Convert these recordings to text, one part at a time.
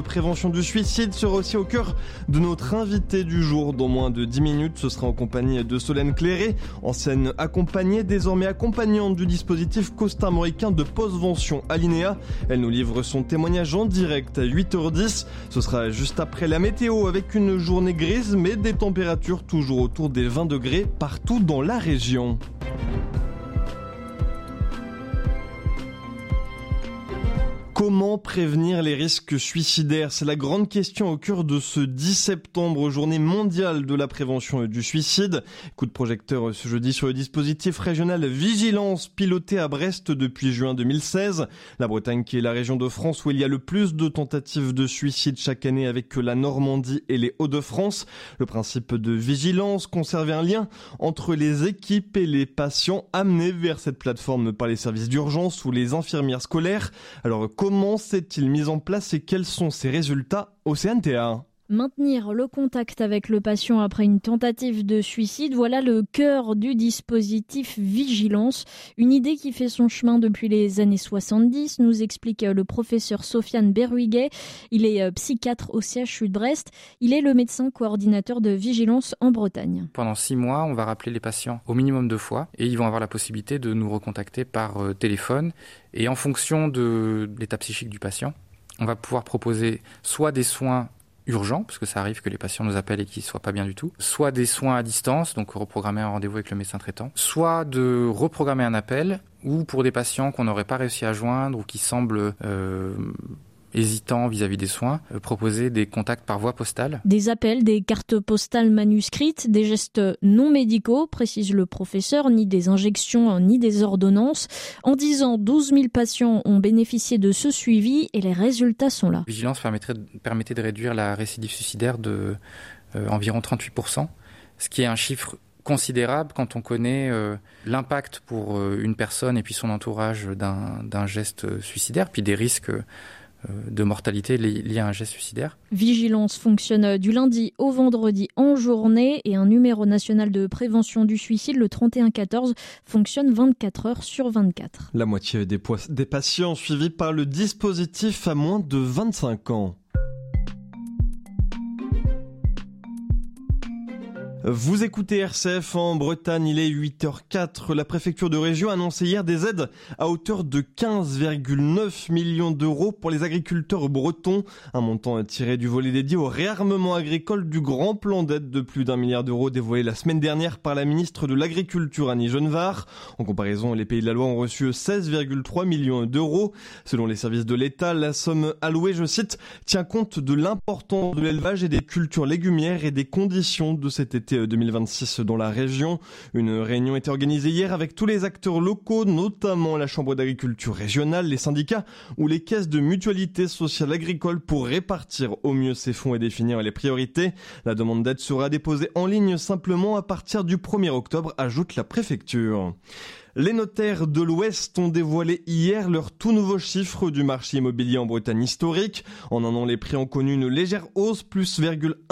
Prévention du suicide sera aussi au cœur de notre invité du jour. Dans moins de 10 minutes, ce sera en compagnie de Solène Cléré, ancienne accompagnée, désormais accompagnante du dispositif costarmoricain de postvention Alinéa. Elle nous livre son témoignage en direct à 8h10. Ce sera juste après la météo avec une journée grise mais des températures toujours autour des 20 degrés partout dans la région. Comment prévenir les risques suicidaires ? C'est la grande question au cœur de ce 10 septembre, journée mondiale de la prévention du suicide. Coup de projecteur ce jeudi sur le dispositif régional Vigilance, piloté à Brest depuis juin 2016. La Bretagne qui est la région de France où il y a le plus de tentatives de suicide chaque année avec la Normandie et les Hauts-de-France. Le principe de vigilance, conserver un lien entre les équipes et les patients amenés vers cette plateforme par les services d'urgence ou les infirmières scolaires. Alors, comment s'est-il mis en place et quels sont ses résultats au CNTA ? Maintenir le contact avec le patient après une tentative de suicide, voilà le cœur du dispositif Vigilance. Une idée qui fait son chemin depuis les années 70, nous explique le professeur Sofiane Berruiguet. Il est psychiatre au CHU de Brest. Il est le médecin coordinateur de Vigilance en Bretagne. Pendant 6 mois, on va rappeler les patients au minimum 2 fois et ils vont avoir la possibilité de nous recontacter par téléphone. Et en fonction de l'état psychique du patient, on va pouvoir proposer soit des soins urgents, parce que ça arrive que les patients nous appellent et qu'ils ne soient pas bien du tout, soit des soins à distance, donc reprogrammer un rendez-vous avec le médecin traitant, soit de reprogrammer un appel, ou pour des patients qu'on n'aurait pas réussi à joindre ou qui semblent hésitants vis-à-vis des soins, proposer des contacts par voie postale. Des appels, des cartes postales manuscrites, des gestes non médicaux, précise le professeur, ni des injections, ni des ordonnances. En 10 ans, 12 000 patients ont bénéficié de ce suivi et les résultats sont là. Vigilance permettait de réduire la récidive suicidaire de environ 38%, ce qui est un chiffre considérable quand on connaît l'impact pour une personne et puis son entourage d'un geste suicidaire, puis des risques de mortalité liée à un geste suicidaire. Vigilance fonctionne du lundi au vendredi en journée et un numéro national de prévention du suicide, le 3114, fonctionne 24 heures sur 24. La moitié des patients suivis par le dispositif à moins de 25 ans. Vous écoutez RCF en Bretagne, il est 8h04. La préfecture de région a annoncé hier des aides à hauteur de 15,9 millions d'euros pour les agriculteurs bretons. Un montant tiré du volet dédié au réarmement agricole du grand plan d'aide de plus d'1 milliard d'euros dévoilé la semaine dernière par la ministre de l'Agriculture Annie Genevard. En comparaison, les Pays de la Loire ont reçu 16,3 millions d'euros. Selon les services de l'État, la somme allouée, je cite, tient compte de l'importance de l'élevage et des cultures légumières et des conditions de cet été 2026 dans la région. Une réunion était organisée hier avec tous les acteurs locaux, notamment la Chambre d'agriculture régionale, les syndicats ou les caisses de mutualité sociale agricole pour répartir au mieux ces fonds et définir les priorités. La demande d'aide sera déposée en ligne simplement à partir du 1er octobre, ajoute la préfecture. Les notaires de l'Ouest ont dévoilé hier leur tout nouveau chiffre du marché immobilier en Bretagne historique. En un an, les prix ont connu une légère hausse, plus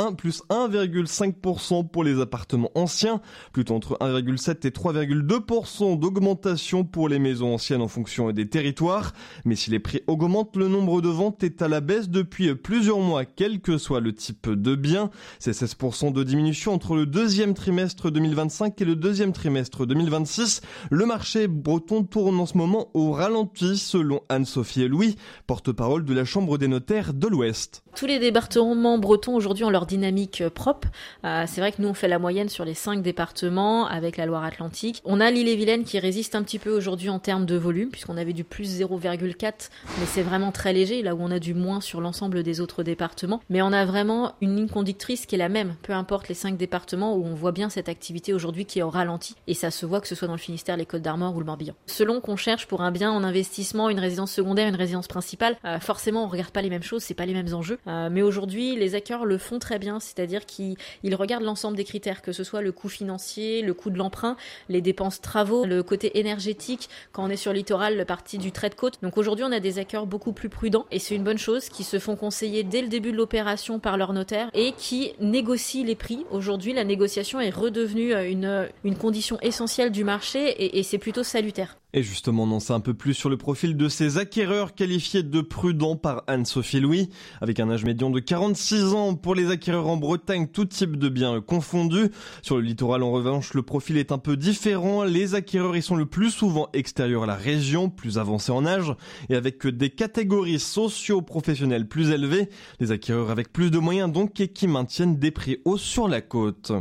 1,5% pour les appartements anciens, plutôt entre 1,7 et 3,2% d'augmentation pour les maisons anciennes en fonction des territoires. Mais si les prix augmentent, le nombre de ventes est à la baisse depuis plusieurs mois, quel que soit le type de bien. C'est 16% de diminution entre le deuxième trimestre 2025 et le deuxième trimestre 2026. Le marché breton tourne en ce moment au ralenti, selon Anne-Sophie Louis, porte-parole de la Chambre des notaires de l'Ouest. Tous les départements bretons aujourd'hui ont leur dynamique propre. C'est vrai que nous on fait la moyenne sur les 5 départements avec la Loire-Atlantique. On a l'Ille-et-Vilaine qui résiste un petit peu aujourd'hui en termes de volume, puisqu'on avait du plus 0,4, mais c'est vraiment très léger, là où on a du moins sur l'ensemble des autres départements. Mais on a vraiment une ligne conductrice qui est la même, peu importe les 5 départements où on voit bien cette activité aujourd'hui qui est au ralenti. Et ça se voit que ce soit dans le Finistère, les Côtes-d'Armor ou le Morbihan. Selon qu'on cherche pour un bien en investissement, une résidence secondaire, une résidence principale, forcément on regarde pas les mêmes choses, c'est pas les mêmes enjeux. Mais aujourd'hui, les acquéreurs le font très bien, c'est-à-dire qu'ils regardent l'ensemble des critères, que ce soit le coût financier, le coût de l'emprunt, les dépenses travaux, le côté énergétique, quand on est sur le littoral, le parti du trait de côte. Donc aujourd'hui, on a des acquéreurs beaucoup plus prudents et c'est une bonne chose, qui se font conseiller dès le début de l'opération par leur notaire et qui négocient les prix. Aujourd'hui, la négociation est redevenue une condition essentielle du marché et c'est plutôt salutaire. Et justement, on en sait un peu plus sur le profil de ces acquéreurs qualifiés de prudents par Anne-Sophie Louis. Avec un âge médian de 46 ans pour les acquéreurs en Bretagne, tout type de biens confondus. Sur le littoral, en revanche, le profil est un peu différent. Les acquéreurs y sont le plus souvent extérieurs à la région, plus avancés en âge, et avec des catégories socio-professionnelles plus élevées. Les acquéreurs avec plus de moyens donc et qui maintiennent des prix hauts sur la côte.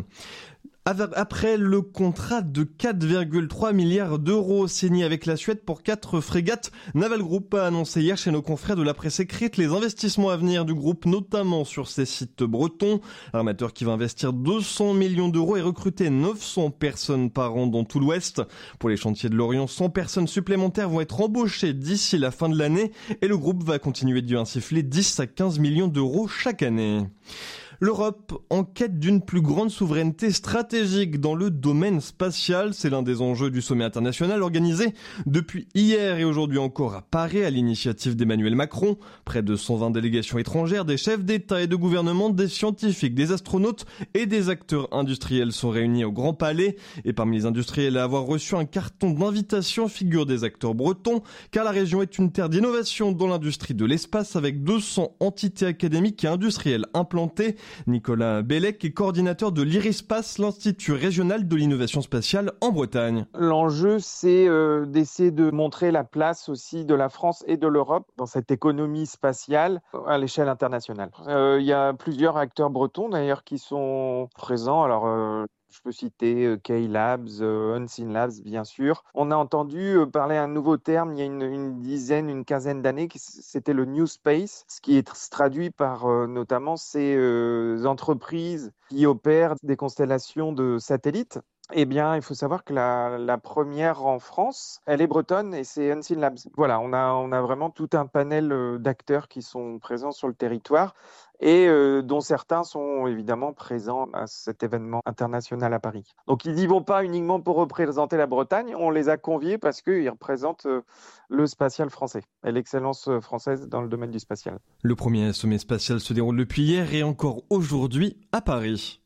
Après le contrat de 4,3 milliards d'euros signé avec la Suède pour 4 frégates, Naval Group a annoncé hier chez nos confrères de la presse écrite les investissements à venir du groupe, notamment sur ses sites bretons. L'armateur qui va investir 200 millions d'euros et recruter 900 personnes par an dans tout l'Ouest. Pour les chantiers de l'Orient, 100 personnes supplémentaires vont être embauchées d'ici la fin de l'année et le groupe va continuer de insuffler 10 à 15 millions d'euros chaque année. L'Europe en quête d'une plus grande souveraineté stratégique dans le domaine spatial, c'est l'un des enjeux du sommet international organisé depuis hier et aujourd'hui encore à Paris à l'initiative d'Emmanuel Macron. Près de 120 délégations étrangères, des chefs d'État et de gouvernement, des scientifiques, des astronautes et des acteurs industriels sont réunis au Grand Palais. Et parmi les industriels à avoir reçu un carton d'invitation figurent des acteurs bretons, car la région est une terre d'innovation dans l'industrie de l'espace avec 200 entités académiques et industrielles implantées. Nicolas Bellec est coordinateur de l'IRISpace, l'Institut régional de l'innovation spatiale en Bretagne. L'enjeu, c'est d'essayer de montrer la place aussi de la France et de l'Europe dans cette économie spatiale à l'échelle internationale. Il y a plusieurs acteurs bretons d'ailleurs qui sont présents. Alors, je peux citer K-Labs, Unseen Labs, bien sûr. On a entendu parler d'un nouveau terme il y a une quinzaine d'années, c'était le New Space, ce qui se traduit par notamment ces entreprises qui opèrent des constellations de satellites. Eh bien, il faut savoir que la première en France, elle est bretonne et c'est Unseen Labs. Voilà, on a vraiment tout un panel d'acteurs qui sont présents sur le territoire et dont certains sont évidemment présents à cet événement international à Paris. Donc, ils n'y vont pas uniquement pour représenter la Bretagne, on les a conviés parce qu'ils représentent le spatial français et l'excellence française dans le domaine du spatial. Le premier sommet spatial se déroule depuis hier et encore aujourd'hui à Paris.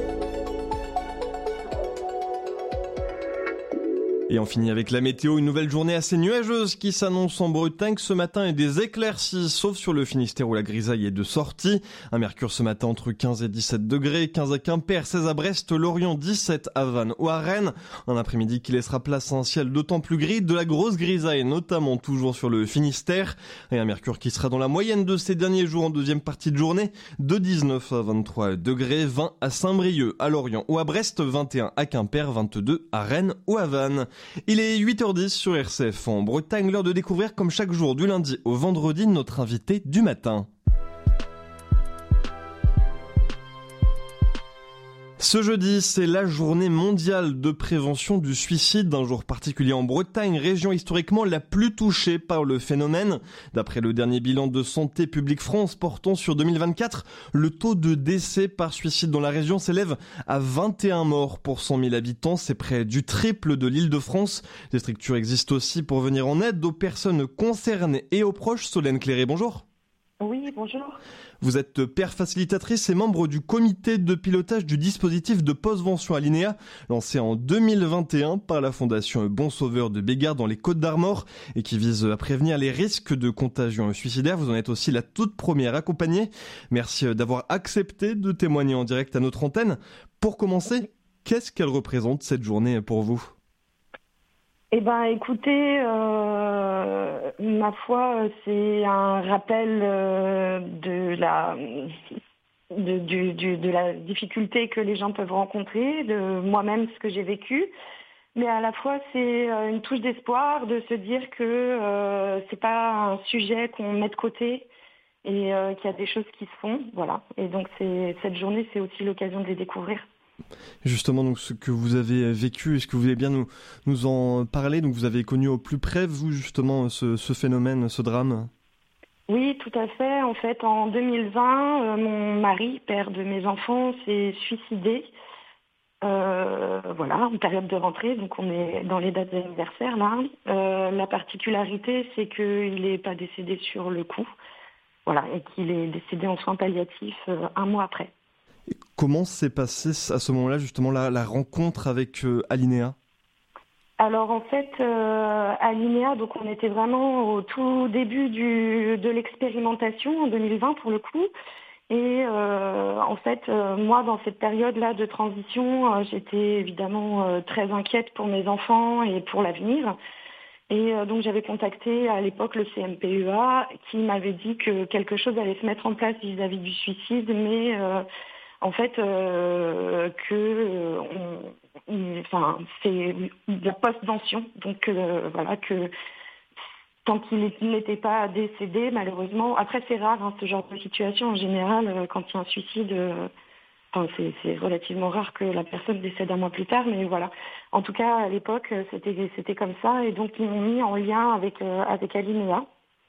Et on finit avec la météo, une nouvelle journée assez nuageuse qui s'annonce en Bretagne ce matin et des éclaircies, sauf sur le Finistère où la grisaille est de sortie. Un mercure ce matin entre 15 et 17 degrés, 15 à Quimper, 16 à Brest, Lorient, 17 à Vannes ou à Rennes. Un après-midi qui laissera place à un ciel d'autant plus gris, de la grosse grisaille, notamment toujours sur le Finistère. Et un mercure qui sera dans la moyenne de ces derniers jours en deuxième partie de journée, de 19 à 23 degrés, 20 à Saint-Brieuc, à Lorient ou à Brest, 21 à Quimper, 22 à Rennes ou à Vannes. Il est 8h10 sur RCF en Bretagne, l'heure de découvrir comme chaque jour du lundi au vendredi notre invité du matin. Ce jeudi, c'est la journée mondiale de prévention du suicide, un jour particulier en Bretagne, région historiquement la plus touchée par le phénomène. D'après le dernier bilan de Santé publique France portant sur 2024, le taux de décès par suicide dans la région s'élève à 21 morts pour 100 000 habitants. C'est près du triple de l'Île-de-France. Des structures existent aussi pour venir en aide aux personnes concernées et aux proches. Solène Cléré, bonjour. Oui, bonjour. Vous êtes père facilitatrice et membre du comité de pilotage du dispositif de postvention Alinéa, lancé en 2021 par la fondation Bon Sauveur de Bégard dans les Côtes-d'Armor et qui vise à prévenir les risques de contagion suicidaire. Vous en êtes aussi la toute première accompagnée. Merci d'avoir accepté de témoigner en direct à notre antenne. Pour commencer, qu'est-ce qu'elle représente cette journée pour vous ? Eh ben, écoutez, ma foi, c'est un rappel de la difficulté que les gens peuvent rencontrer, de moi-même ce que j'ai vécu, mais à la fois c'est une touche d'espoir de se dire que c'est pas un sujet qu'on met de côté et qu'il y a des choses qui se font, voilà. Et donc cette journée, c'est aussi l'occasion de les découvrir. Justement, donc ce que vous avez vécu, est-ce que vous voulez bien nous en parler ? Donc vous avez connu au plus près, vous, justement, ce phénomène, ce drame ? Oui, tout à fait. En fait, en 2020, mon mari, père de mes enfants, s'est suicidé. Voilà, en période de rentrée, donc on est dans les dates anniversaires là. La particularité, c'est qu'il n'est pas décédé sur le coup, voilà, et qu'il est décédé en soins palliatifs 1 mois après. Comment s'est passée à ce moment-là justement la rencontre avec Alinéa ? Alors en fait, à l'INEA, donc on était vraiment au tout début de l'expérimentation en 2020 pour le coup. Et en fait, moi, dans cette période-là de transition, j'étais évidemment très inquiète pour mes enfants et pour l'avenir. Et donc j'avais contacté à l'époque le CMPEA qui m'avait dit que quelque chose allait se mettre en place vis-à-vis du suicide, mais en fait c'est de la post-vention. Donc voilà que tant qu'il n'était pas décédé, malheureusement. Après c'est rare ce genre de situation en général quand il y a un suicide. C'est relativement rare que la personne décède un mois plus tard, mais voilà. En tout cas, à l'époque, c'était comme ça, et donc ils m'ont mis en lien avec Alinea.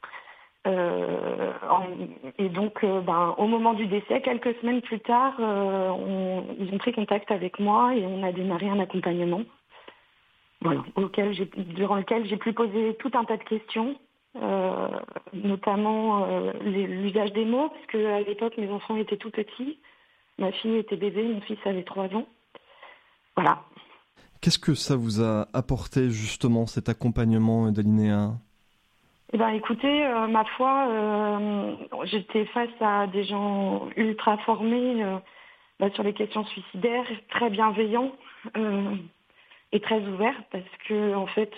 Et donc, au moment du décès, quelques semaines plus tard, ils ont pris contact avec moi et on a démarré un accompagnement, voilà, durant lequel j'ai pu poser tout un tas de questions. Notamment l'usage des mots, parce qu'à l'époque, mes enfants étaient tout petits. Ma fille était bébé, mon fils avait 3 ans. Voilà. Qu'est-ce que ça vous a apporté justement, cet accompagnement d'Alinea ? Eh ben, écoutez, ma foi, j'étais face à des gens ultra formés sur les questions suicidaires, très bienveillants et très ouverts, parce que en fait,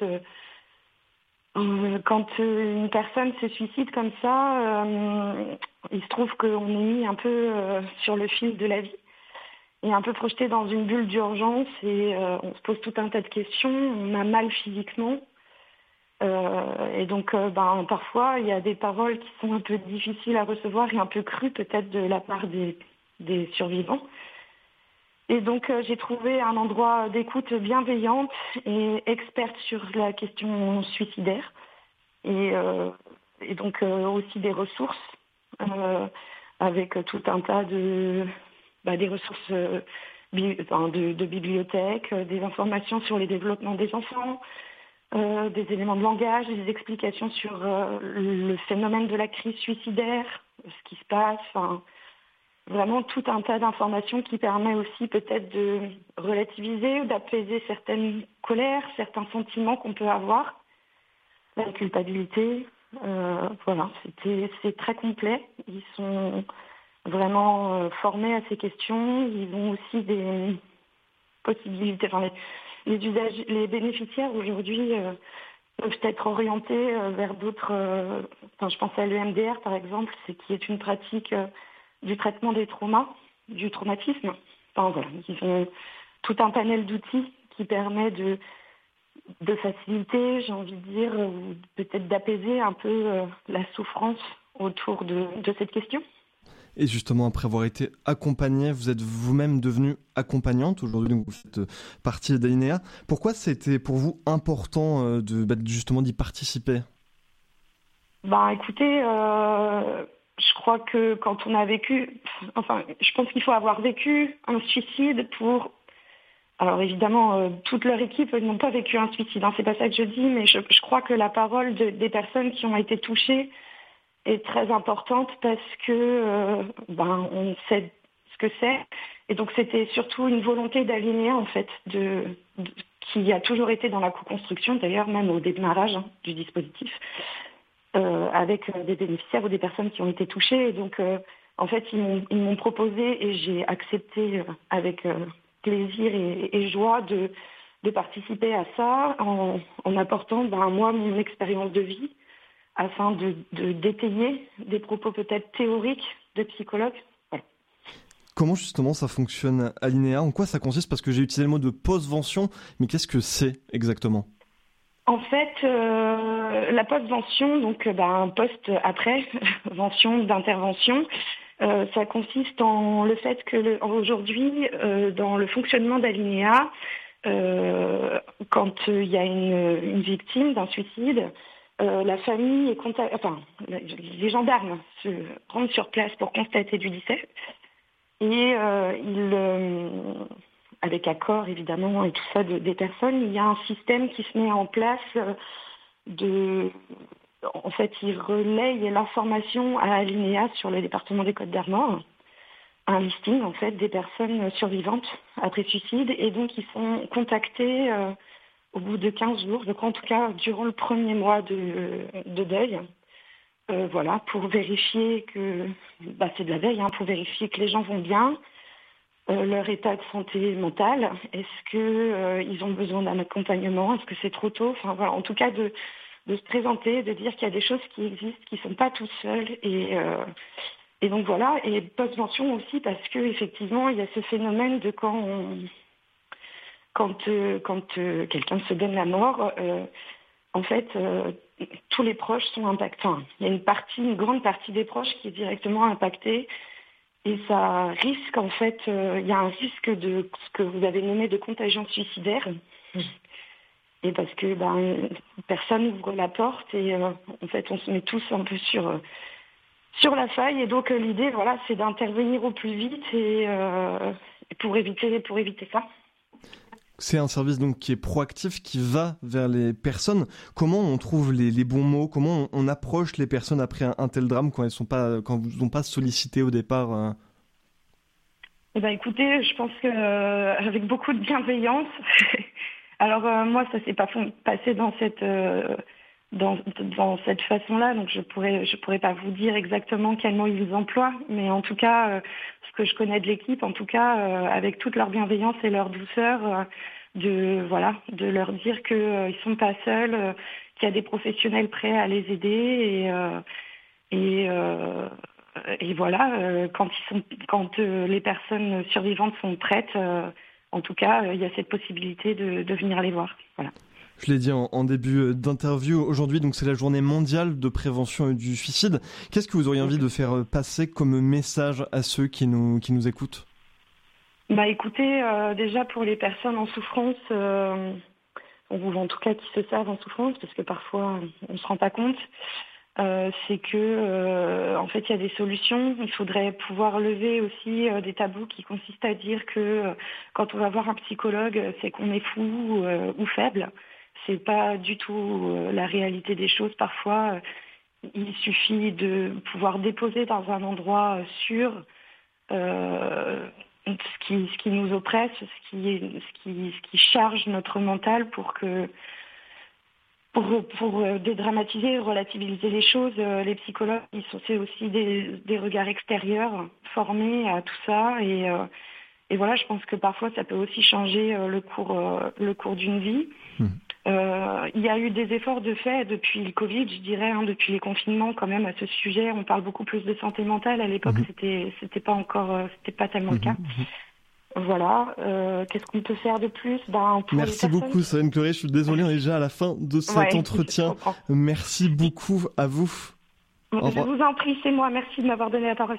quand une personne se suicide comme ça, il se trouve qu'on est mis un peu sur le fil de la vie et un peu projeté dans une bulle d'urgence et on se pose tout un tas de questions, on a mal physiquement et donc parfois il y a des paroles qui sont un peu difficiles à recevoir et un peu crues peut-être de la part des survivants. Et donc j'ai trouvé un endroit d'écoute bienveillante et experte sur la question suicidaire et donc aussi des ressources avec tout un tas des ressources de bibliothèques, des informations sur les développements des enfants, des éléments de langage, des explications sur le phénomène de la crise suicidaire, ce qui se passe, vraiment tout un tas d'informations qui permet aussi peut-être de relativiser ou d'apaiser certaines colères, certains sentiments qu'on peut avoir, la culpabilité. Voilà, c'est très complet. Ils sont vraiment formés à ces questions. Ils ont aussi des possibilités. Les bénéficiaires aujourd'hui peuvent être orientés vers d'autres. Je pense à l'EMDR par exemple, qui est une pratique du traitement des traumas, du traumatisme. Voilà, ils ont tout un panel d'outils qui permet de faciliter, j'ai envie de dire, ou peut-être d'apaiser un peu la souffrance autour de cette question. Et justement, après avoir été accompagnée, vous êtes vous-même devenue accompagnante. Aujourd'hui, donc, vous faites partie d'Alinea. Pourquoi c'était pour vous important justement d'y participer ? Écoutez, je crois que quand on a vécu... je pense qu'il faut avoir vécu un suicide pour... Alors évidemment, toute leur équipe n'ont pas vécu un suicide, c'est pas ça que je dis, mais je crois que la parole des personnes qui ont été touchées est très importante parce que on sait ce que c'est. Et donc c'était surtout une volonté d'Alinea en fait, qui a toujours été dans la co-construction, d'ailleurs même au démarrage du dispositif, avec des bénéficiaires ou des personnes qui ont été touchées. Et donc en fait ils m'ont proposé et j'ai accepté avec plaisir et joie de participer à ça en apportant moi mon expérience de vie afin de détailler des propos peut-être théoriques de psychologues. Voilà. Comment justement ça fonctionne Alinea ? En quoi ça consiste ? Parce que j'ai utilisé le mot de post-vention, mais qu'est-ce que c'est exactement ? En fait, la post-vention, donc post après, vention d'intervention, ça consiste en le fait que aujourd'hui, dans le fonctionnement d'Alinea, quand il y a une victime d'un suicide, la famille est les gendarmes se rendent sur place pour constater du décès et avec accord évidemment et tout ça des personnes, il y a un système qui se met en place en fait, ils relayent l'information à Alinea sur le département des Côtes-d'Armor, un listing en fait des personnes survivantes après suicide et donc ils sont contactés au bout de 15 jours, je crois en tout cas durant le premier mois de deuil. Voilà, pour vérifier que, c'est de la veille, pour vérifier que les gens vont bien, leur état de santé mentale, est-ce que ils ont besoin d'un accompagnement, est-ce que c'est trop tôt, enfin voilà, en tout cas de se présenter, de dire qu'il y a des choses qui existent, qui sont pas toutes seules et donc voilà, et post-vention aussi parce que effectivement il y a ce phénomène de quand quelqu'un se donne la mort, en fait, tous les proches sont impactés. Enfin, il y a une grande partie des proches qui est directement impactée. Et ça risque, en fait, il y a un risque de ce que vous avez nommé de contagion suicidaire. Et parce que personne n'ouvre la porte et en fait, on se met tous un peu sur la faille. Et donc, l'idée, voilà, c'est d'intervenir au plus vite et pour éviter ça. C'est un service donc qui est proactif, qui va vers les personnes. Comment on trouve les bons mots? Comment on approche les personnes après un tel drame quand vous n'ont pas sollicité au départ Écoutez, je pense que avec beaucoup de bienveillance. Alors moi, ça s'est pas passé dans cette façon-là, donc je pourrais pas vous dire exactement quel mot ils emploient, mais en tout cas, ce que je connais de l'équipe, en tout cas, avec toute leur bienveillance et leur douceur, de leur dire que ils sont pas seuls, qu'il y a des professionnels prêts à les aider et voilà, quand les personnes survivantes sont prêtes, en tout cas, il y a cette possibilité de venir les voir. Voilà. Je l'ai dit en début d'interview, aujourd'hui, donc c'est la journée mondiale de prévention du suicide. Qu'est-ce que vous auriez envie de faire passer comme message à ceux qui nous écoutent ? Écoutez, déjà pour les personnes en souffrance, ou en tout cas qui se savent en souffrance, parce que parfois on ne se rend pas compte, c'est que en fait il y a des solutions. Il faudrait pouvoir lever aussi des tabous qui consistent à dire que quand on va voir un psychologue, c'est qu'on est fou ou faible. C'est pas du tout la réalité des choses. Parfois, il suffit de pouvoir déposer dans un endroit sûr ce qui nous oppresse, ce qui charge notre mental pour dédramatiser, relativiser les choses. Les psychologues, c'est aussi des regards extérieurs formés à tout ça et voilà, je pense que parfois ça peut aussi changer le cours d'une vie. Il y a eu des efforts de fait depuis le Covid, je dirais, depuis les confinements quand même à ce sujet. On parle beaucoup plus de santé mentale. À l'époque, c'était pas tellement le cas. Voilà. Qu'est-ce qu'on peut faire de plus Merci beaucoup, Séverine Clauret. Je suis désolé, on est déjà à la fin de cet entretien. Merci beaucoup à vous. Je vous en prie, c'est moi. Merci de m'avoir donné la parole.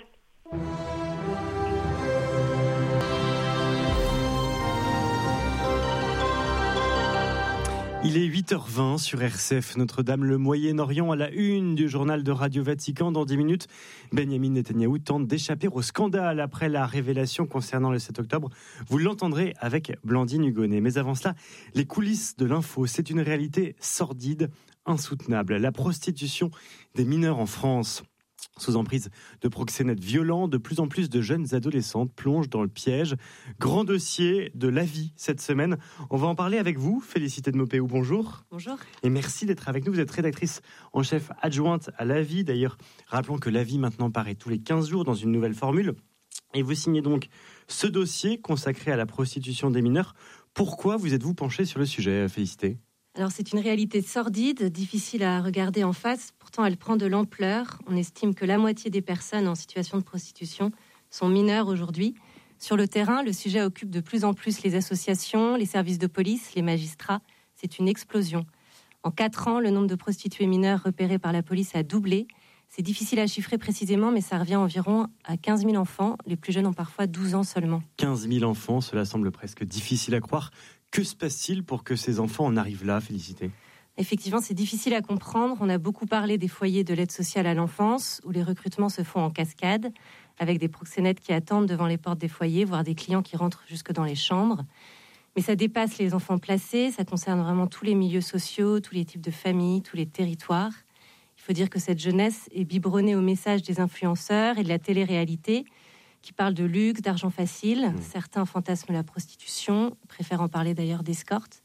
Il est 8h20 sur RCF Notre-Dame, le Moyen-Orient à la une du journal de Radio Vatican. Dans 10 minutes, Benjamin Netanyahou tente d'échapper au scandale après la révélation concernant le 7 octobre. Vous l'entendrez avec Blandine Hugonnet. Mais avant cela, les coulisses de l'info, c'est une réalité sordide, insoutenable. La prostitution des mineurs en France. Sous emprise de proxénètes violents, de plus en plus de jeunes adolescentes plongent dans le piège. Grand dossier de La Vie cette semaine. On va en parler avec vous, Félicité de Maupeou, bonjour. Bonjour. Et merci d'être avec nous. Vous êtes rédactrice en chef adjointe à La Vie. D'ailleurs, rappelons que La Vie maintenant paraît tous les 15 jours dans une nouvelle formule. Et vous signez donc ce dossier consacré à la prostitution des mineurs. Pourquoi vous êtes-vous penchée sur le sujet, Félicité ? Alors c'est une réalité sordide, difficile à regarder en face, pourtant elle prend de l'ampleur. On estime que la moitié des personnes en situation de prostitution sont mineures aujourd'hui. Sur le terrain, le sujet occupe de plus en plus les associations, les services de police, les magistrats. C'est une explosion. En 4 ans, le nombre de prostituées mineures repérées par la police a doublé. C'est difficile à chiffrer précisément, mais ça revient environ à 15 000 enfants. Les plus jeunes ont parfois 12 ans seulement. 15 000 enfants, cela semble presque difficile à croire. Que se passe-t-il pour que ces enfants en arrivent là, Félicité ? Effectivement, c'est difficile à comprendre. On a beaucoup parlé des foyers de l'aide sociale à l'enfance, où les recrutements se font en cascade, avec des proxénètes qui attendent devant les portes des foyers, voire des clients qui rentrent jusque dans les chambres. Mais ça dépasse les enfants placés, ça concerne vraiment tous les milieux sociaux, tous les types de familles, tous les territoires. Il faut dire que cette jeunesse est biberonnée au message des influenceurs et de la télé-réalité, qui parlent de luxe, d'argent facile. Certains fantasment la prostitution, préfèrent en parler d'ailleurs d'escorte.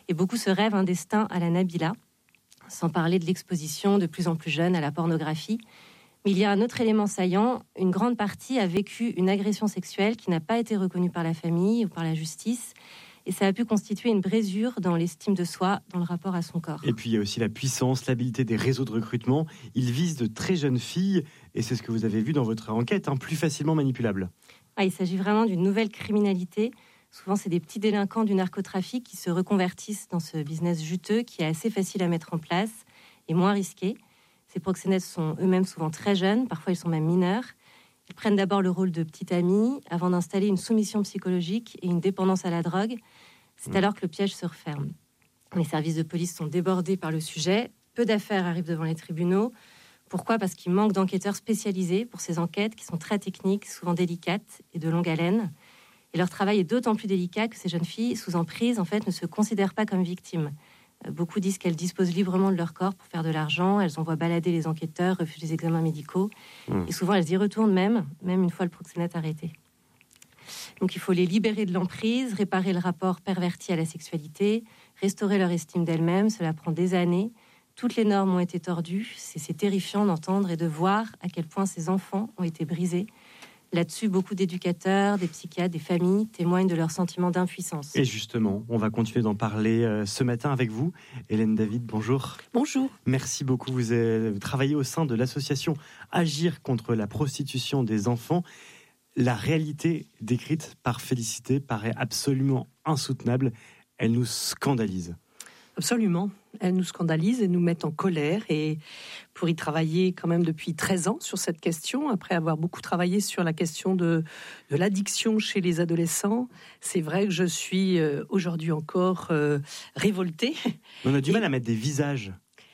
Et beaucoup se rêvent un destin à la Nabila, sans parler de l'exposition de plus en plus jeune à la pornographie. Mais il y a un autre élément saillant, une grande partie a vécu une agression sexuelle qui n'a pas été reconnue par la famille ou par la justice. Et ça a pu constituer une brésure dans l'estime de soi, dans le rapport à son corps. Et puis il y a aussi la puissance, l'habileté des réseaux de recrutement. Ils visent de très jeunes filles, et c'est ce que vous avez vu dans votre enquête, plus facilement manipulables. Il s'agit vraiment d'une nouvelle criminalité. Souvent, c'est des petits délinquants du narcotrafic qui se reconvertissent dans ce business juteux qui est assez facile à mettre en place et moins risqué. Ces proxénètes sont eux-mêmes souvent très jeunes, parfois ils sont même mineurs. Ils prennent d'abord le rôle de petit ami avant d'installer une soumission psychologique et une dépendance à la drogue. C'est alors que le piège se referme. Les services de police sont débordés par le sujet. Peu d'affaires arrivent devant les tribunaux. Pourquoi ? Parce qu'il manque d'enquêteurs spécialisés pour ces enquêtes qui sont très techniques, souvent délicates et de longue haleine. Et leur travail est d'autant plus délicat que ces jeunes filles, sous emprise, en fait, ne se considèrent pas comme victimes. Beaucoup disent qu'elles disposent librement de leur corps pour faire de l'argent. Elles envoient balader les enquêteurs, refusent les examens médicaux. Et souvent, elles y retournent même une fois le proxénète arrêté. Donc, il faut les libérer de l'emprise, réparer le rapport perverti à la sexualité, restaurer leur estime d'elles-mêmes. Cela prend des années. Toutes les normes ont été tordues. C'est terrifiant d'entendre et de voir à quel point ces enfants ont été brisés. Là-dessus, beaucoup d'éducateurs, des psychiatres, des familles témoignent de leur sentiment d'impuissance. Et justement, on va continuer d'en parler ce matin avec vous. Hélène David, bonjour. Bonjour. Merci beaucoup. Vous avez travaillé au sein de l'association Agir contre la prostitution des enfants. La réalité décrite par Félicité paraît absolument insoutenable. Elle nous scandalise. Absolument. Elles nous scandalisent et nous mettent en colère. Et pour y travailler quand même depuis 13 ans sur cette question, après avoir beaucoup travaillé sur la question de l'addiction chez les adolescents, c'est vrai que je suis aujourd'hui encore révoltée. On a du mal à mettre des visages.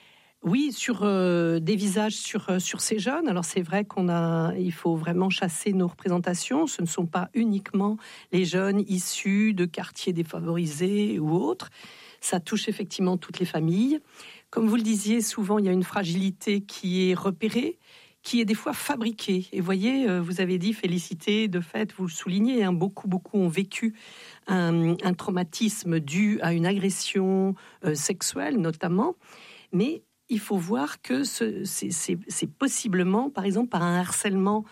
Oui, sur des visages sur ces jeunes. Alors c'est vrai il faut vraiment chasser nos représentations. Ce ne sont pas uniquement les jeunes issus de quartiers défavorisés ou autres. Ça touche effectivement toutes les familles. Comme vous le disiez, souvent il y a une fragilité qui est repérée, qui est des fois fabriquée. Et voyez, vous avez dit Félicité, de fait, vous le soulignez, beaucoup ont vécu un traumatisme dû à une agression sexuelle notamment. Mais il faut voir que c'est possiblement, par exemple, par un harcèlement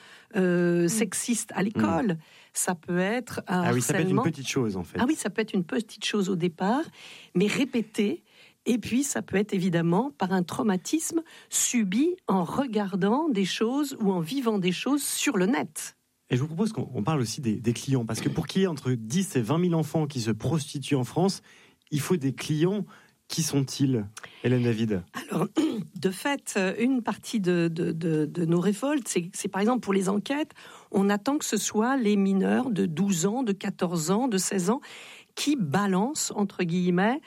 sexiste à l'école. Ça peut être un harcèlement... ça peut être une petite chose, en fait. Ah oui, ça peut être une petite chose au départ, mais répétée. Et puis, ça peut être évidemment par un traumatisme subi en regardant des choses ou en vivant des choses sur le net. Et je vous propose qu'on parle aussi des clients, parce que pour qu'il y ait entre 10 et 20 000 enfants qui se prostituent en France, il faut des clients. Qui sont-ils, Hélène David ? Alors, de fait, une partie de nos révoltes, c'est par exemple pour les enquêtes, on attend que ce soit les mineurs de 12 ans, de 14 ans, de 16 ans, qui balancent, entre guillemets,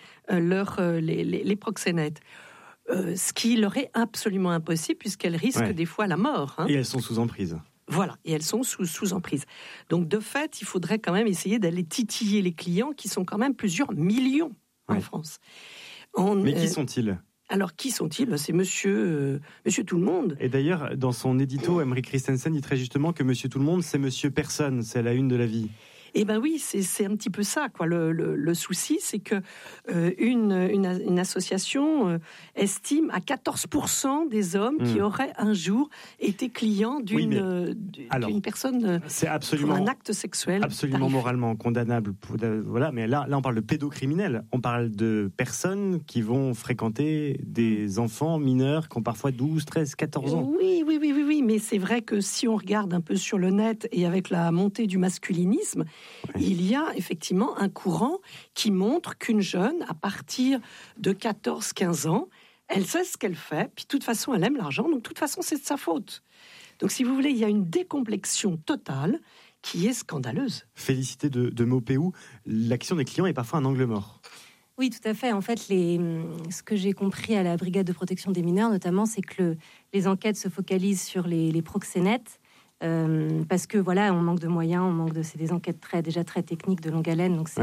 les proxénètes. Ce qui leur est absolument impossible, puisqu'elles risquent des fois la mort. Et elles sont sous emprise. Voilà, et elles sont sous emprise. Donc, de fait, il faudrait quand même essayer d'aller titiller les clients, qui sont quand même plusieurs millions en France. Mais qui sont-ils ? Alors, qui sont-ils ? C'est monsieur Tout-le-Monde. Et d'ailleurs, dans son édito, Emery Christensen dit très justement que monsieur Tout-le-Monde, c'est monsieur Personne, c'est la une de la vie. Eh ben oui, c'est un petit peu ça, quoi. Le souci, c'est que une association estime à 14% des hommes qui auraient un jour été clients d'une personne pour un acte sexuel. Absolument moralement condamnable. Mais là, on parle de pédocriminels. On parle de personnes qui vont fréquenter des enfants mineurs qui ont parfois 12, 13, 14 ans. Oui, mais c'est vrai que si on regarde un peu sur le net et avec la montée du masculinisme, il y a effectivement un courant qui montre qu'une jeune, à partir de 14-15 ans, elle sait ce qu'elle fait, puis de toute façon, elle aime l'argent, donc de toute façon, c'est de sa faute. Donc, si vous voulez, il y a une décomplexion totale qui est scandaleuse. Félicité de Maupeou, l'action des clients est parfois un angle mort. Oui, tout à fait. En fait, ce que j'ai compris à la brigade de protection des mineurs, notamment, c'est que les enquêtes se focalisent sur les proxénètes, parce que voilà, on manque de moyens, c'est des enquêtes déjà très techniques de longue haleine. Donc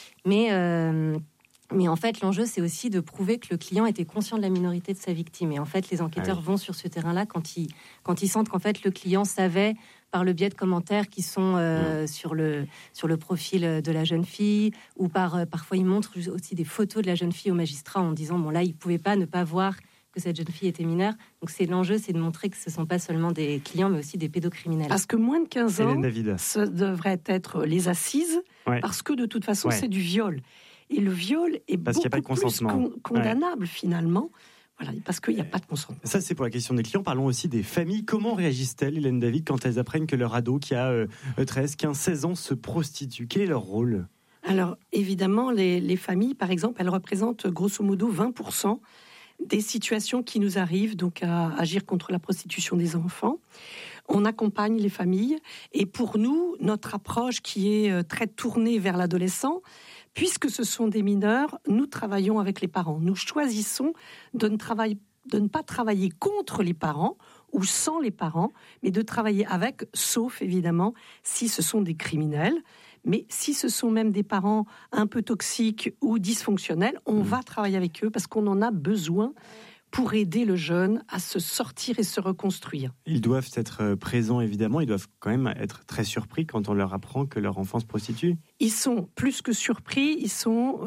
mais en fait, l'enjeu, c'est aussi de prouver que le client était conscient de la minorité de sa victime. Et en fait, les enquêteurs vont sur ce terrain-là quand ils sentent qu'en fait, le client savait par le biais de commentaires qui sont sur le profil de la jeune fille, ou parfois ils montrent aussi des photos de la jeune fille au magistrat en disant bon là il pouvait pas ne pas voir que cette jeune fille était mineure. Donc l'enjeu, c'est de montrer que ce ne sont pas seulement des clients, mais aussi des pédocriminels. Parce que moins de 15 ans, ça devrait être les assises, parce que de toute façon, c'est du viol. Et le viol est beaucoup plus condamnable finalement. Voilà, parce qu'il n'y a pas de consentement. Ça, c'est pour la question des clients. Parlons aussi des familles. Comment réagissent-elles, Hélène David, quand elles apprennent que leur ado qui a 13, 15, 16 ans se prostitue? Quel est leur rôle? Alors, évidemment, les familles, par exemple, elles représentent grosso modo 20% des situations qui nous arrivent, donc à agir contre la prostitution des enfants. On accompagne les familles. Et pour nous, notre approche qui est très tournée vers l'adolescent, puisque ce sont des mineurs, nous travaillons avec les parents. Nous choisissons de ne pas travailler contre les parents ou sans les parents, mais de travailler avec, sauf évidemment si ce sont des criminels. Mais si ce sont même des parents un peu toxiques ou dysfonctionnels, on va travailler avec eux parce qu'on en a besoin pour aider le jeune à se sortir et se reconstruire. Ils doivent être présents, évidemment. Ils doivent quand même être très surpris quand on leur apprend que leur enfant se prostitue. Ils sont plus que surpris, ils sont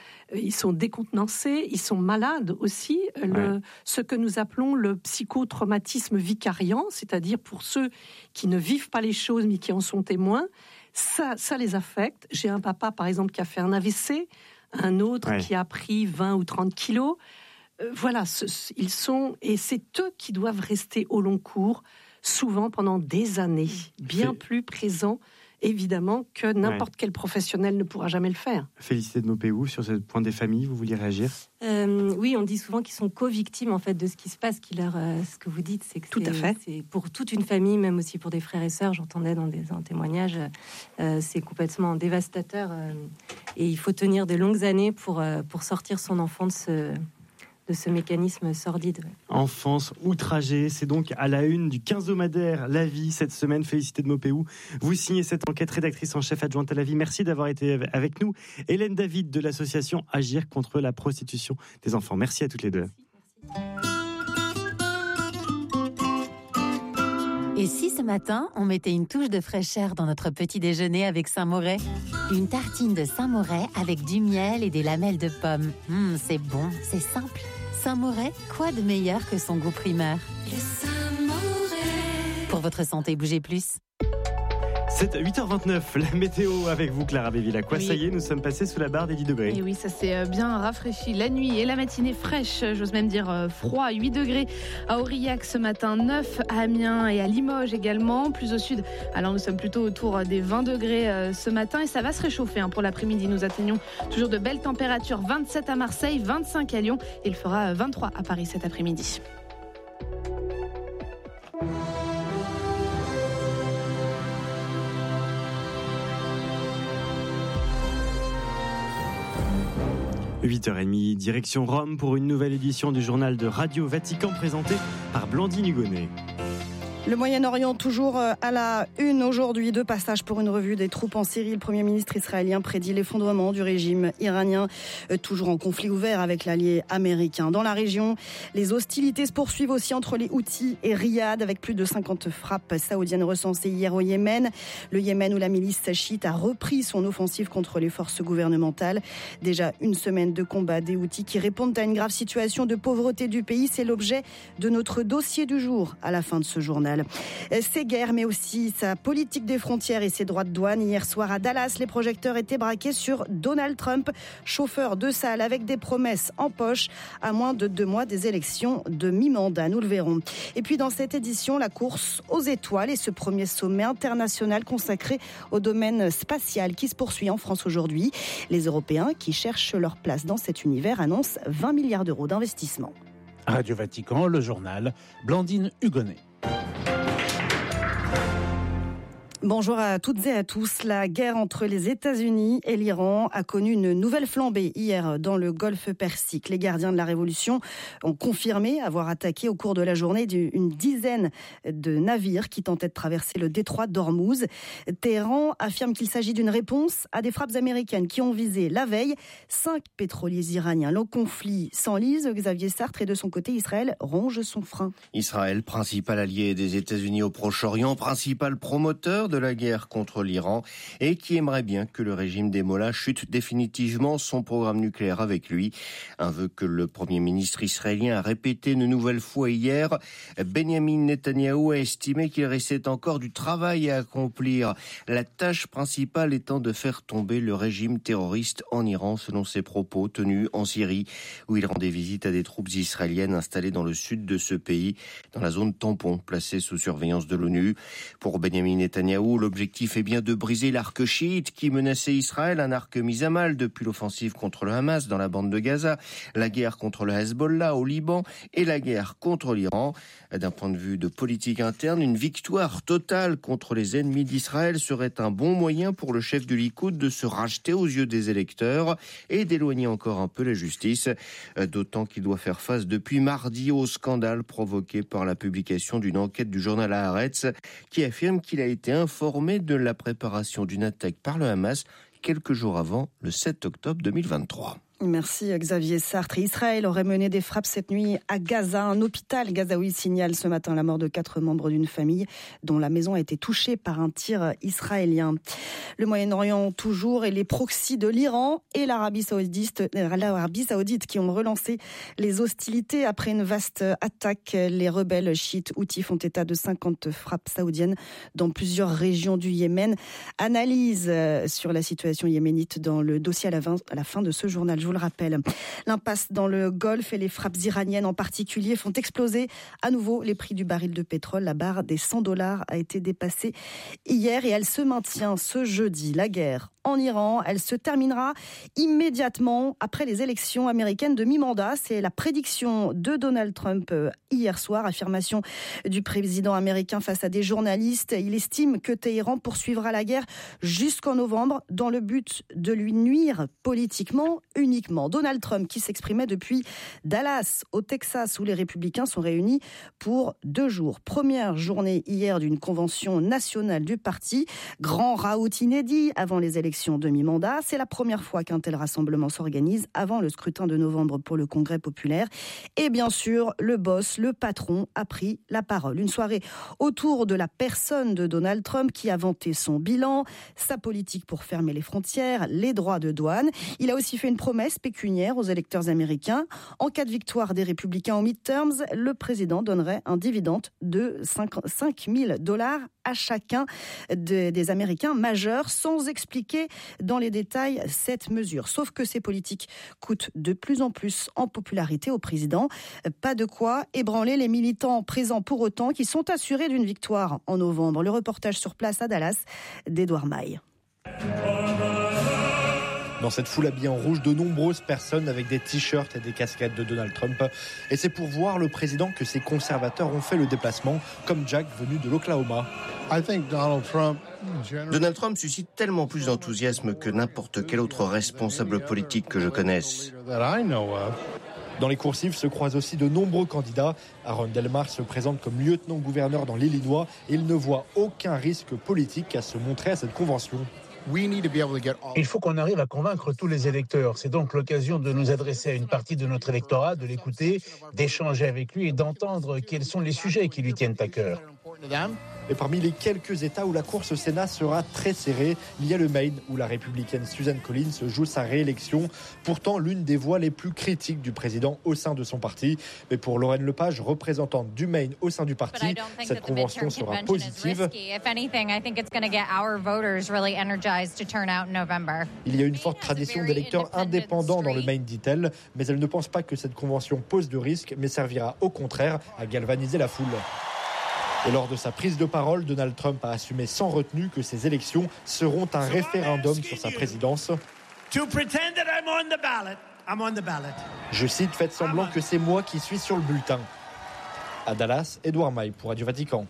décontenancés, ils sont malades aussi. Ce que nous appelons le psychotraumatisme vicariant, c'est-à-dire pour ceux qui ne vivent pas les choses mais qui en sont témoins, ça les affecte. J'ai un papa, par exemple, qui a fait un AVC, un autre qui a pris 20 ou 30 kilos. Voilà, ils sont, et c'est eux qui doivent rester au long cours, souvent pendant des années, bien plus présents, évidemment, que n'importe quel professionnel ne pourra jamais le faire. Félicité de Mopéou, sur ce point des familles, vous vouliez réagir ? Oui, on dit souvent qu'ils sont co-victimes en fait, de ce qui se passe, ce que vous dites, c'est que c'est pour toute une famille, même aussi pour des frères et sœurs, j'entendais dans des témoignages, c'est complètement dévastateur, et il faut tenir de longues années pour sortir son enfant de ce mécanisme sordide. Enfance outragée, c'est donc à la une du 15 hebdomadaire La Vie cette semaine. Félicité de Mopéou. Vous signez cette enquête, rédactrice en chef adjointe à La Vie. Merci d'avoir été avec nous. Hélène David de l'association Agir contre la prostitution des enfants. Merci à toutes les deux. Et si ce matin, on mettait une touche de fraîcheur dans notre petit déjeuner avec Saint-Moret ? Une tartine de Saint-Moret avec du miel et des lamelles de pommes. C'est bon, c'est simple. Saint-Moret, quoi de meilleur que son goût primaire ? Le Saint-Moret. Pour votre santé, bougez plus. C'est 8h29, la météo avec vous, Clara Béville. Quoi, ça y est, nous sommes passés sous la barre des 10 degrés. Et oui, ça s'est bien rafraîchi. La nuit et la matinée fraîche, j'ose même dire froid. 8 degrés à Aurillac ce matin, 9 à Amiens et à Limoges également. Plus au sud, alors nous sommes plutôt autour des 20 degrés ce matin. Et ça va se réchauffer pour l'après-midi. Nous atteignons toujours de belles températures. 27 à Marseille, 25 à Lyon. Et il fera 23 à Paris cet après-midi. – 8h30, direction Rome pour une nouvelle édition du journal de Radio Vatican présenté par Blandine Hugonnet. Le Moyen-Orient toujours à la une aujourd'hui. De passage pour une revue des troupes en Syrie. Le Premier ministre israélien prédit l'effondrement du régime iranien, toujours en conflit ouvert avec l'allié américain. Dans la région, les hostilités se poursuivent aussi entre les Houthis et Riyad, avec plus de 50 frappes saoudiennes recensées hier au Yémen. Le Yémen, où la milice chiite a repris son offensive contre les forces gouvernementales. Déjà une semaine de combat des Houthis qui répondent à une grave situation de pauvreté du pays. C'est l'objet de notre dossier du jour à la fin de ce journal. Ses guerres, mais aussi sa politique des frontières et ses droits de douane. Hier soir à Dallas, les projecteurs étaient braqués sur Donald Trump, chauffeur de salle avec des promesses en poche à moins de 2 mois des élections de mi-mandat. Nous le verrons. Et puis dans cette édition, la course aux étoiles et ce premier sommet international consacré au domaine spatial qui se poursuit en France aujourd'hui. Les Européens qui cherchent leur place dans cet univers annoncent 20 milliards d'euros d'investissement. Radio Vatican, le journal, Blandine Hugonnet. Bonjour à toutes et à tous. La guerre entre les États-Unis et l'Iran a connu une nouvelle flambée hier dans le Golfe Persique. Les gardiens de la révolution ont confirmé avoir attaqué au cours de la journée une dizaine de navires qui tentaient de traverser le détroit d'Ormuz. Téhéran affirme qu'il s'agit d'une réponse à des frappes américaines qui ont visé la veille 5 pétroliers iraniens. Le conflit s'enlise. Xavier Sartre et de son côté, Israël ronge son frein. Israël, principal allié des États-Unis au Proche-Orient, principal promoteur de la guerre contre l'Iran et qui aimerait bien que le régime des Mollahs chute définitivement son programme nucléaire avec lui. Un vœu que le Premier ministre israélien a répété une nouvelle fois hier. Benjamin Netanyahou a estimé qu'il restait encore du travail à accomplir. La tâche principale étant de faire tomber le régime terroriste en Iran, selon ses propos tenus en Syrie, où il rendait visite à des troupes israéliennes installées dans le sud de ce pays, dans la zone tampon placée sous surveillance de l'ONU. Pour Benjamin Netanyahou, l'objectif est bien de briser l'arc chiite qui menaçait Israël, un arc mis à mal depuis l'offensive contre le Hamas dans la bande de Gaza, la guerre contre le Hezbollah au Liban et la guerre contre l'Iran. D'un point de vue de politique interne, une victoire totale contre les ennemis d'Israël serait un bon moyen pour le chef du Likoud de se racheter aux yeux des électeurs et d'éloigner encore un peu la justice, d'autant qu'il doit faire face depuis mardi au scandale provoqué par la publication d'une enquête du journal Haaretz qui affirme qu'il a été informé de la préparation d'une attaque par le Hamas quelques jours avant, le 7 octobre 2023. Merci Xavier Sartre. Israël aurait mené des frappes cette nuit à Gaza. Un hôpital gazaoui signale ce matin la mort de 4 membres d'une famille dont la maison a été touchée par un tir israélien. Le Moyen-Orient toujours et les proxys de l'Iran et l'Arabie saoudite qui ont relancé les hostilités après une vaste attaque. Les rebelles chiites houthis font état de 50 frappes saoudiennes dans plusieurs régions du Yémen. Analyse sur la situation yéménite dans le dossier à la fin de ce journal. Je vous le rappelle, l'impasse dans le Golfe et les frappes iraniennes en particulier font exploser à nouveau les prix du baril de pétrole. La barre des $100 a été dépassée hier et elle se maintient ce jeudi. La guerre en Iran, elle se terminera immédiatement après les élections américaines de mi-mandat. C'est la prédiction de Donald Trump hier soir. Affirmation du président américain face à des journalistes. Il estime que Téhéran poursuivra la guerre jusqu'en novembre dans le but de lui nuire politiquement uniquement. Donald Trump qui s'exprimait depuis Dallas au Texas où les républicains sont réunis pour 2 jours. Première journée hier d'une convention nationale du parti. Grand raout inédit avant les élections de mi-mandat. C'est la première fois qu'un tel rassemblement s'organise avant le scrutin de novembre pour le Congrès populaire. Et bien sûr, le boss, le patron, a pris la parole. Une soirée autour de la personne de Donald Trump qui a vanté son bilan, sa politique pour fermer les frontières, les droits de douane. Il a aussi fait une promesse pécuniaire aux électeurs américains. En cas de victoire des républicains aux midterms, le président donnerait un dividende de $5 000 à chacun des Américains majeurs, sans expliquer dans les détails cette mesure. Sauf que ces politiques coûtent de plus en plus en popularité au président. Pas de quoi ébranler les militants présents pour autant, qui sont assurés d'une victoire en novembre. Le reportage sur place à Dallas d'Edouard Maille. Dans cette foule habillée en rouge, de nombreuses personnes avec des t-shirts et des casquettes de Donald Trump. Et c'est pour voir le président que ses conservateurs ont fait le déplacement, comme Jack venu de l'Oklahoma. Donald Trump suscite tellement plus d'enthousiasme que n'importe quel autre responsable politique que je connaisse. Dans les coursives se croisent aussi de nombreux candidats. Aaron Delmar se présente comme lieutenant-gouverneur dans l'Illinois et il ne voit aucun risque politique à se montrer à cette convention. Il faut qu'on arrive à convaincre tous les électeurs. C'est donc l'occasion de nous adresser à une partie de notre électorat, de l'écouter, d'échanger avec lui et d'entendre quels sont les sujets qui lui tiennent à cœur. Et parmi les quelques États où la course au Sénat sera très serrée, il y a le Maine où la républicaine Susan Collins joue sa réélection. Pourtant, l'une des voix les plus critiques du président au sein de son parti. Mais pour Lorraine Lepage, représentante du Maine au sein du parti, cette convention sera positive. Il y a une forte tradition d'électeurs indépendants dans le Maine, dit-elle, mais elle ne pense pas que cette convention pose de risque, mais servira au contraire à galvaniser la foule. Et lors de sa prise de parole, Donald Trump a assumé sans retenue que ces élections seront un référendum sur sa présidence. Je cite, faites semblant que c'est moi qui suis sur le bulletin. À Dallas, Edouard Maille pour Radio Vatican.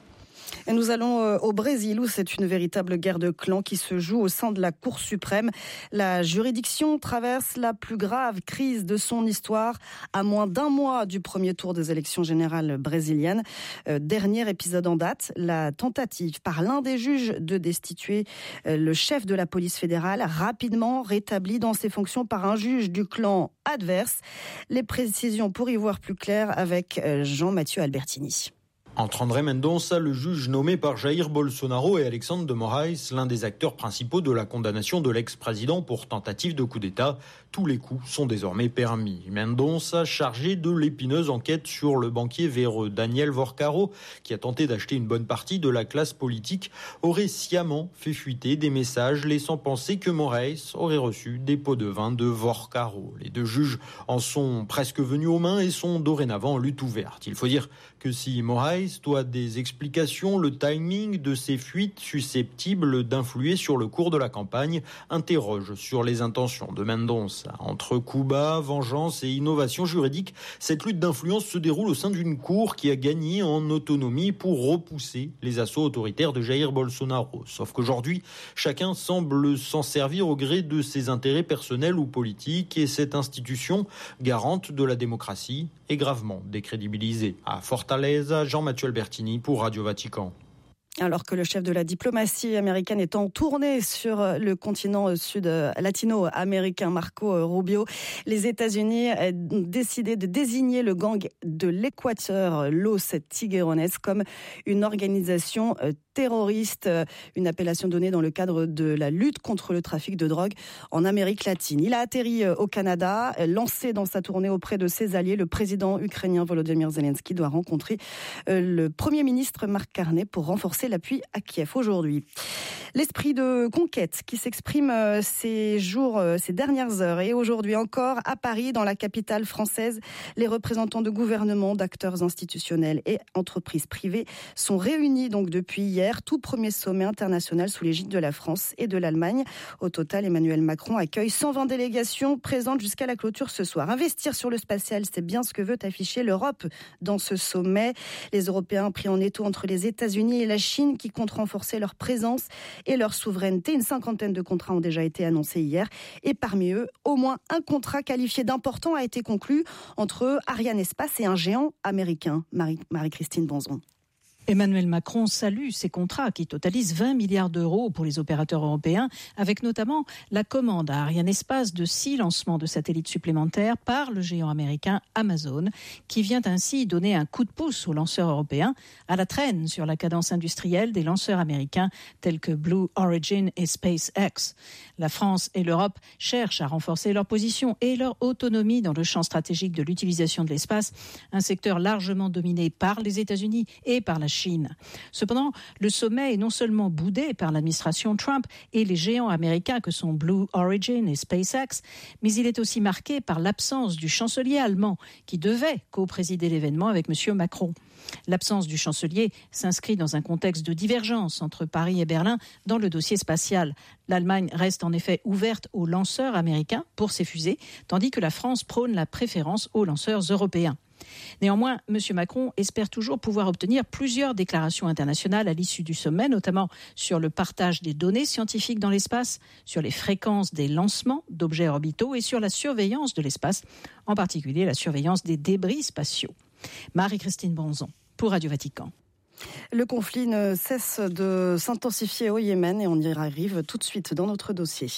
Et nous allons au Brésil où c'est une véritable guerre de clans qui se joue au sein de la Cour suprême. La juridiction traverse la plus grave crise de son histoire à moins d'un mois du premier tour des élections générales brésiliennes. Dernier épisode en date, la tentative par l'un des juges de destituer le chef de la police fédérale, rapidement rétabli dans ses fonctions par un juge du clan adverse. Les précisions pour y voir plus clair avec Jean-Mathieu Albertini. Entre André Mendonça, le juge nommé par Jair Bolsonaro, et Alexandre de Moraes, l'un des acteurs principaux de la condamnation de l'ex-président pour tentative de coup d'État, tous les coups sont désormais permis. Mendonça, chargé de l'épineuse enquête sur le banquier véreux Daniel Vorcaro, qui a tenté d'acheter une bonne partie de la classe politique, aurait sciemment fait fuiter des messages laissant penser que Moraes aurait reçu des pots de vin de Vorcaro. Les deux juges en sont presque venus aux mains et sont dorénavant en lutte ouverte. Il faut dire que si Moraes doit des explications, le timing de ces fuites susceptibles d'influer sur le cours de la campagne interroge sur les intentions de Mendonça. Entre coups bas, vengeance et innovation juridique, cette lutte d'influence se déroule au sein d'une cour qui a gagné en autonomie pour repousser les assauts autoritaires de Jair Bolsonaro. Sauf qu'aujourd'hui, chacun semble s'en servir au gré de ses intérêts personnels ou politiques et cette institution, garante de la démocratie, est gravement décrédibilisée. À Fortaleza, Jean-Mathieu Albertini pour Radio Vatican. Alors que le chef de la diplomatie américaine est en tournée sur le continent latino-américain, Marco Rubio, les États-Unis ont décidé de désigner le gang de l'Équateur, Los Tiguerones, comme une organisation terroriste, une appellation donnée dans le cadre de la lutte contre le trafic de drogue en Amérique latine. Il a atterri au Canada, lancé dans sa tournée auprès de ses alliés. Le président ukrainien Volodymyr Zelensky doit rencontrer le Premier ministre Mark Carney pour renforcer l'appui à Kiev aujourd'hui. L'esprit de conquête qui s'exprime ces dernières heures et aujourd'hui encore à Paris, dans la capitale française, les représentants de gouvernements, d'acteurs institutionnels et entreprises privées sont réunis donc depuis hier. Tout premier sommet international sous l'égide de la France et de l'Allemagne. Au total, Emmanuel Macron accueille 120 délégations présentes jusqu'à la clôture ce soir. Investir sur le spatial, c'est bien ce que veut afficher l'Europe dans ce sommet. Les Européens pris en étau entre les États-Unis et la Chine qui comptent renforcer leur présence et leur souveraineté. Une cinquantaine de contrats ont déjà été annoncés hier et parmi eux, au moins un contrat qualifié d'important a été conclu entre Ariane Espace et un géant américain. Marie-Christine Bonzon. Emmanuel Macron salue ces contrats qui totalisent 20 milliards d'euros pour les opérateurs européens, avec notamment la commande à Ariane Espace de 6 lancements de satellites supplémentaires par le géant américain Amazon, qui vient ainsi donner un coup de pouce aux lanceurs européens à la traîne sur la cadence industrielle des lanceurs américains tels que Blue Origin et SpaceX. La France et l'Europe cherchent à renforcer leur position et leur autonomie dans le champ stratégique de l'utilisation de l'espace, un secteur largement dominé par les États-Unis et par la Chine. Cependant, le sommet est non seulement boudé par l'administration Trump et les géants américains que sont Blue Origin et SpaceX, mais il est aussi marqué par l'absence du chancelier allemand qui devait co-présider l'événement avec M. Macron. L'absence du chancelier s'inscrit dans un contexte de divergence entre Paris et Berlin dans le dossier spatial. L'Allemagne reste en effet ouverte aux lanceurs américains pour ses fusées, tandis que la France prône la préférence aux lanceurs européens. Néanmoins, M. Macron espère toujours pouvoir obtenir plusieurs déclarations internationales à l'issue du sommet, notamment sur le partage des données scientifiques dans l'espace, sur les fréquences des lancements d'objets orbitaux et sur la surveillance de l'espace, en particulier la surveillance des débris spatiaux. Marie-Christine Bonzon pour Radio Vatican. Le conflit ne cesse de s'intensifier au Yémen et on y arrive tout de suite dans notre dossier.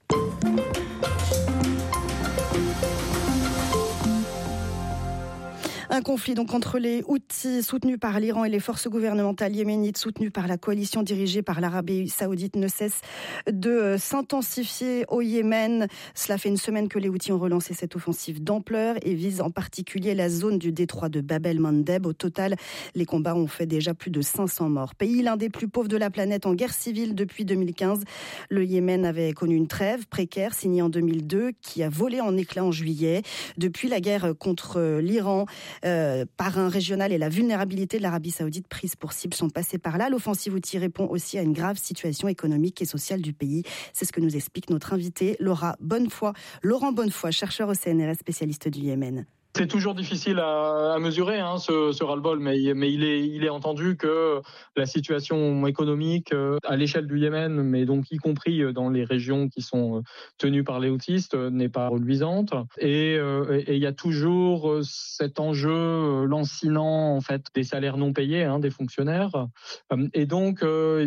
Un conflit donc entre les Houthis soutenus par l'Iran et les forces gouvernementales yéménites soutenues par la coalition dirigée par l'Arabie Saoudite ne cesse de s'intensifier au Yémen. Cela fait une semaine que les Houthis ont relancé cette offensive d'ampleur et visent en particulier la zone du détroit de Bab el-Mandeb. Au total, les combats ont fait déjà plus de 500 morts. Pays l'un des plus pauvres de la planète en guerre civile depuis 2015. Le Yémen avait connu une trêve précaire signée en 2002 qui a volé en éclats en juillet. Depuis la guerre contre l'Iran, par un régional et la vulnérabilité de l'Arabie Saoudite prise pour cible sont passés par là. L'offensive Houthi répond aussi à une grave situation économique et sociale du pays. C'est ce que nous explique notre invité Laurent Bonnefoy, chercheur au CNRS, spécialiste du Yémen. C'est toujours difficile à mesurer ce ras-le-bol, mais il est entendu que la situation économique à l'échelle du Yémen, mais donc y compris dans les régions qui sont tenues par les houthistes, n'est pas reluisante. Et il y a toujours cet enjeu lancinant en fait des salaires non payés des fonctionnaires. Et donc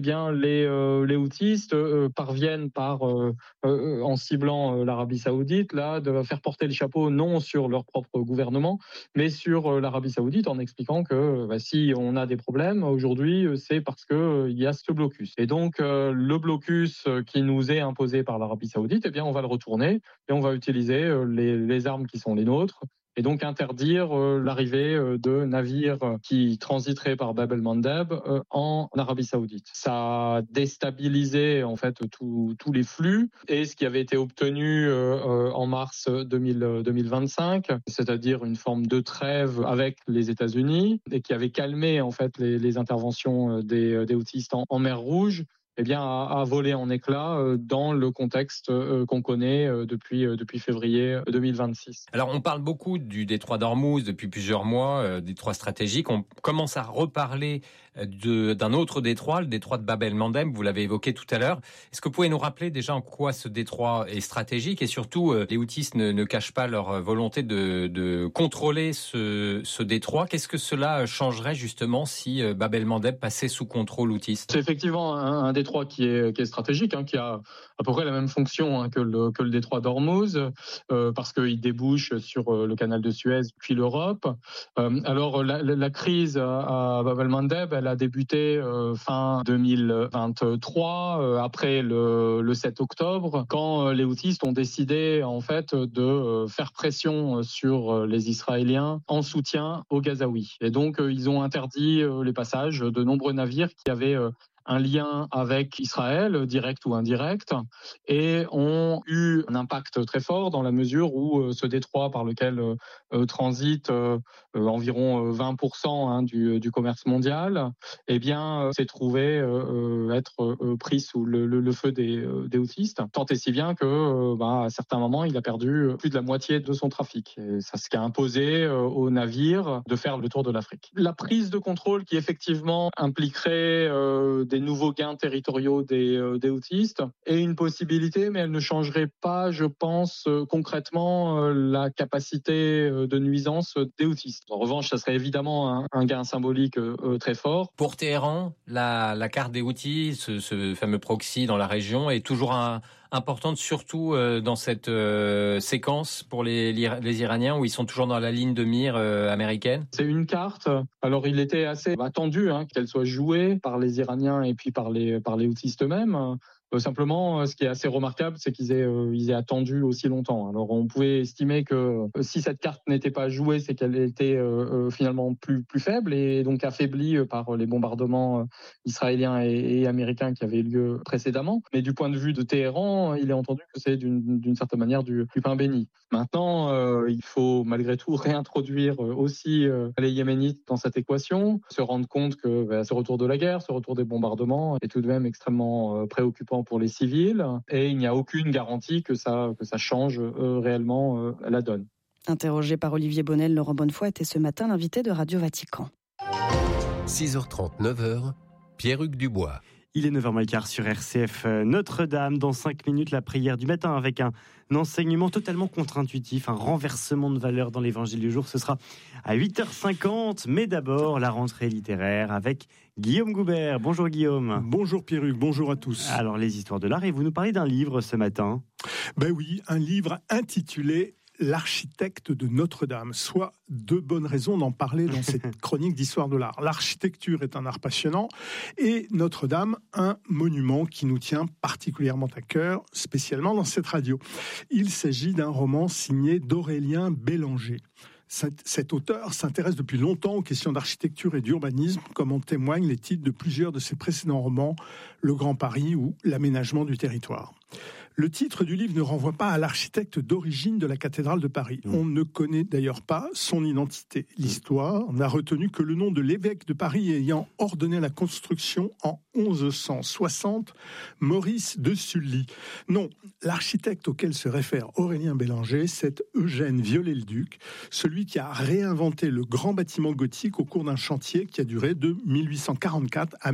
les houthistes parviennent en ciblant l'Arabie Saoudite de faire porter le chapeau non sur leur propre gouvernement, mais sur l'Arabie Saoudite, en expliquant que si on a des problèmes aujourd'hui, c'est parce que il y a ce blocus. Et donc le blocus qui nous est imposé par l'Arabie Saoudite, on va le retourner et on va utiliser les armes qui sont les nôtres. Et donc interdire l'arrivée de navires qui transiteraient par Bab el-Mandeb en Arabie Saoudite. Ça a déstabilisé en fait tous les flux, et ce qui avait été obtenu en mars 2025, c'est-à-dire une forme de trêve avec les États-Unis, et qui avait calmé en fait les interventions des houthistes en mer Rouge, a volé en éclats dans le contexte qu'on connaît depuis février 2026. Alors on parle beaucoup du détroit d'Ormuz depuis plusieurs mois, détroit stratégique. On commence à reparler d'un autre détroit, le détroit de Bab el-Mandeb, vous l'avez évoqué tout à l'heure. Est-ce que vous pouvez nous rappeler déjà en quoi ce détroit est stratégique, et surtout les houthis ne cachent pas leur volonté de contrôler ce détroit. Qu'est-ce que cela changerait justement si Bab el-Mandeb passait sous contrôle houtiste ? C'est effectivement un détroit qui est stratégique, qui a à peu près la même fonction que le détroit d'Ormuz, parce qu'il débouche sur le canal de Suez puis l'Europe. Alors la crise à Bab el-Mandeb, elle a débuté fin 2023, après le 7 octobre, quand les houthis ont décidé en fait de faire pression sur les Israéliens en soutien aux Gazaouis. Et donc ils ont interdit les passages de nombreux navires qui avaient un lien avec Israël, direct ou indirect, et ont eu un impact très fort dans la mesure où ce détroit par lequel transite environ 20% du commerce mondial, s'est trouvé être pris sous le feu des houthistes, tant et si bien que à certains moments il a perdu plus de la moitié de son trafic. Et ça, ce qui a imposé aux navires de faire le tour de l'Afrique. La prise de contrôle qui effectivement impliquerait des nouveaux gains territoriaux des houthistes est une possibilité, mais elle ne changerait pas, je pense, concrètement la capacité de nuisance des houthis. En revanche, ça serait évidemment un gain symbolique très fort. Pour Téhéran, la carte des houthis, ce fameux proxy dans la région, est toujours importante, surtout dans cette séquence pour les Iraniens, où ils sont toujours dans la ligne de mire américaine. C'est une carte. Alors il était assez attendu qu'elle soit jouée par les Iraniens et puis par les houthis eux-mêmes. Simplement, ce qui est assez remarquable, c'est qu'ils aient attendu aussi longtemps. Alors, on pouvait estimer que si cette carte n'était pas jouée, c'est qu'elle était finalement plus faible et donc affaiblie par les bombardements israéliens et américains qui avaient lieu précédemment. Mais du point de vue de Téhéran, il est entendu que c'est d'une certaine manière du pain béni. Maintenant, il faut malgré tout réintroduire aussi les Yéménites dans cette équation, se rendre compte que ce retour de la guerre, ce retour des bombardements est tout de même extrêmement préoccupant pour les civils, et il n'y a aucune garantie que ça change réellement la donne. Interrogé par Olivier Bonnel, Laurent Bonnefoy était ce matin l'invité de Radio Vatican. 6h30, 9h, Pierre-Hugues Dubois. Il est 9h15 sur RCF Notre-Dame. Dans 5 minutes, la prière du matin avec un enseignement totalement contre-intuitif, un renversement de valeurs dans l'évangile du jour. Ce sera à 8h50. Mais d'abord, la rentrée littéraire avec Guillaume Goubert. Bonjour Guillaume. Bonjour Pierre-Hugues, bonjour à tous. Alors, les histoires de l'art, et vous nous parlez d'un livre ce matin. Ben oui, un livre intitulé L'architecte de Notre-Dame, soit deux bonnes raisons d'en parler dans cette chronique d'histoire de l'art. L'architecture est un art passionnant et Notre-Dame, un monument qui nous tient particulièrement à cœur, spécialement dans cette radio. Il s'agit d'un roman signé d'Aurélien Bélanger. Cet auteur s'intéresse depuis longtemps aux questions d'architecture et d'urbanisme, comme en témoignent les titres de plusieurs de ses précédents romans, Le Grand Paris ou L'aménagement du territoire. Le titre du livre ne renvoie pas à l'architecte d'origine de la cathédrale de Paris. On ne connaît d'ailleurs pas son identité. L'histoire n'a retenu que le nom de l'évêque de Paris ayant ordonné la construction en 1160, Maurice de Sully. Non, l'architecte auquel se réfère Aurélien Bélanger, c'est Eugène Viollet-le-Duc, celui qui a réinventé le grand bâtiment gothique au cours d'un chantier qui a duré de 1844 à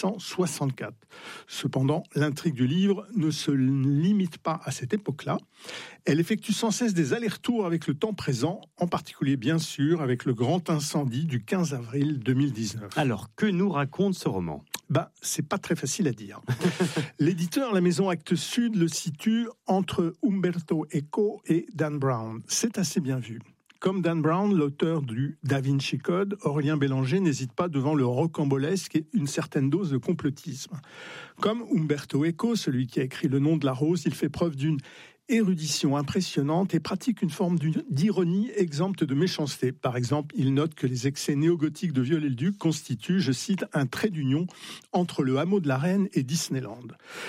1864. Cependant, l'intrigue du livre ne se limite pas à cette époque-là. Elle effectue sans cesse des allers-retours avec le temps présent, en particulier bien sûr avec le grand incendie du 15 avril 2019. Alors, que nous raconte ce roman ? C'est pas très facile à dire. L'éditeur, la maison Actes Sud, le situe entre Umberto Eco et Dan Brown. C'est assez bien vu. Comme Dan Brown, l'auteur du Da Vinci Code, Aurélien Bélanger n'hésite pas devant le rocambolesque et une certaine dose de complotisme. Comme Umberto Eco, celui qui a écrit Le nom de la rose, il fait preuve d'une érudition impressionnante et pratique une forme d'ironie exempte de méchanceté. Par exemple, il note que les excès néogothiques de Viollet-le-Duc constituent, je cite, un trait d'union entre le hameau de la Reine et Disneyland.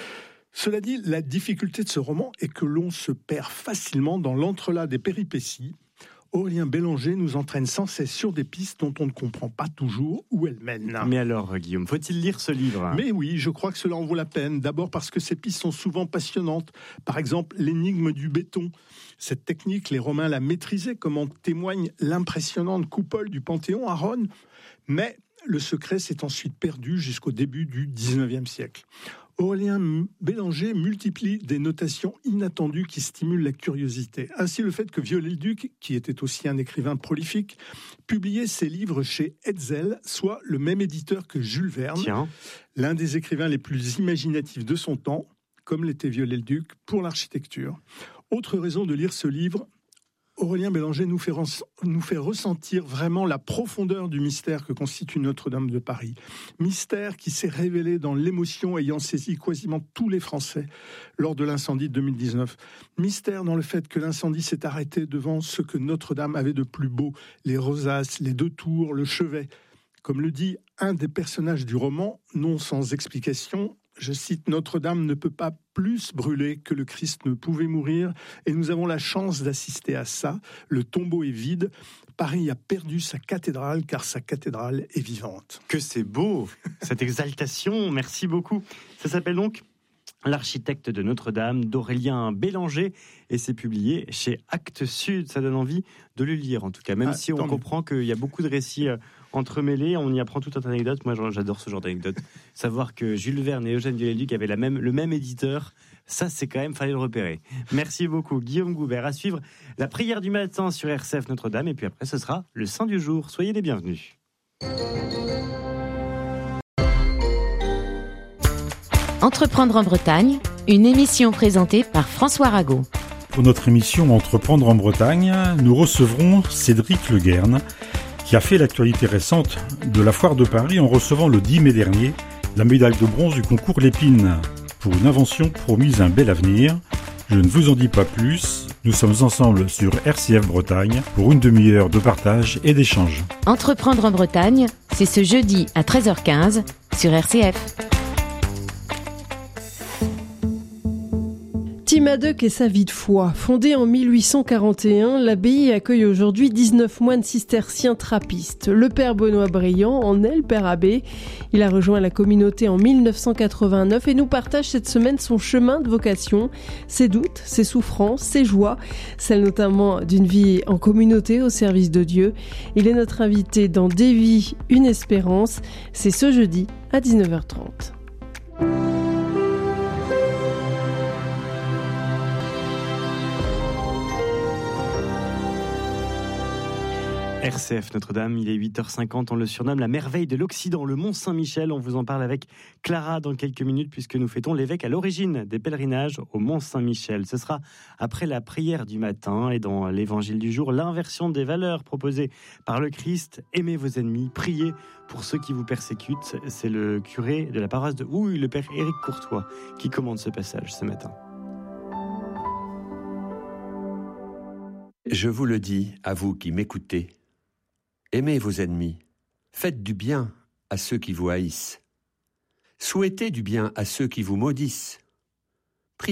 Cela dit, la difficulté de ce roman est que l'on se perd facilement dans l'entrelac des péripéties. Aurélien Bélanger nous entraîne sans cesse sur des pistes dont on ne comprend pas toujours où elles mènent. Mais alors, Guillaume, faut-il lire ce livre ? Mais oui, je crois que cela en vaut la peine. D'abord parce que ces pistes sont souvent passionnantes. Par exemple, l'énigme du béton. Cette technique, les Romains la maîtrisaient, comme en témoigne l'impressionnante coupole du Panthéon à Rome. Mais le secret s'est ensuite perdu jusqu'au début du XIXe siècle. Aurélien Bélanger multiplie des notations inattendues qui stimulent la curiosité. Ainsi, le fait que Viollet-le-Duc, qui était aussi un écrivain prolifique, publiait ses livres chez Hetzel, soit le même éditeur que Jules Verne, l'un des écrivains les plus imaginatifs de son temps, comme l'était Viollet-le-Duc pour l'architecture. Autre raison de lire ce livre, Aurélien Bélanger nous fait ressentir vraiment la profondeur du mystère que constitue Notre-Dame de Paris. Mystère qui s'est révélé dans l'émotion ayant saisi quasiment tous les Français lors de l'incendie de 2019. Mystère dans le fait que l'incendie s'est arrêté devant ce que Notre-Dame avait de plus beau, les rosaces, les deux tours, le chevet. Comme le dit un des personnages du roman, non sans explication, je cite, « Notre-Dame ne peut pas plus brûler que le Christ ne pouvait mourir, et nous avons la chance d'assister à ça. Le tombeau est vide. Paris a perdu sa cathédrale, car sa cathédrale est vivante. » Que c'est beau, cette exaltation, merci beaucoup. Ça s'appelle donc L'architecte de Notre-Dame d'Aurélien Bélanger, et c'est publié chez Actes Sud. Ça donne envie de le lire, en tout cas, même si on comprend qu'il y a beaucoup de récits entremêlés, on y apprend toute une anecdote. Moi, j'adore ce genre d'anecdote. Savoir que Jules Verne et Eugène Viollet-le-Duc avaient le même éditeur, ça, c'est quand même, fallait le repérer. Merci beaucoup, Guillaume Goubert. À suivre la prière du matin sur RCF Notre-Dame, et puis après, ce sera le Saint du jour. Soyez les bienvenus. Entreprendre en Bretagne, une émission présentée par François Rago. Pour notre émission Entreprendre en Bretagne, nous recevrons Cédric Le Guern, qui a fait l'actualité récente de la Foire de Paris en recevant le 10 mai dernier la médaille de bronze du concours Lépine pour une invention promise un bel avenir. Je ne vous en dis pas plus, nous sommes ensemble sur RCF Bretagne pour une demi-heure de partage et d'échange. Entreprendre en Bretagne, c'est ce jeudi à 13h15 sur RCF. Timadeuc et sa vie de foi. Fondée en 1841, l'abbaye accueille aujourd'hui 19 moines cisterciens trappistes. Le père Benoît Briand en est le père abbé. Il a rejoint la communauté en 1989 et nous partage cette semaine son chemin de vocation, ses doutes, ses souffrances, ses joies, celle notamment d'une vie en communauté au service de Dieu. Il est notre invité dans Des vies, une espérance. C'est ce jeudi à 19h30. RCF Notre-Dame, il est 8h50, on le surnomme la merveille de l'Occident, le Mont Saint-Michel. On vous en parle avec Clara dans quelques minutes puisque nous fêtons l'évêque à l'origine des pèlerinages au Mont Saint-Michel. Ce sera après la prière du matin et dans l'évangile du jour, l'inversion des valeurs proposées par le Christ. Aimez vos ennemis, priez pour ceux qui vous persécutent. C'est le curé de la paroisse de Houille, le père Éric Courtois, qui commande ce passage ce matin. Je vous le dis, à vous qui m'écoutez, aimez vos ennemis, faites du bien à ceux qui vous haïssent, souhaitez du bien à ceux qui vous maudissent, priez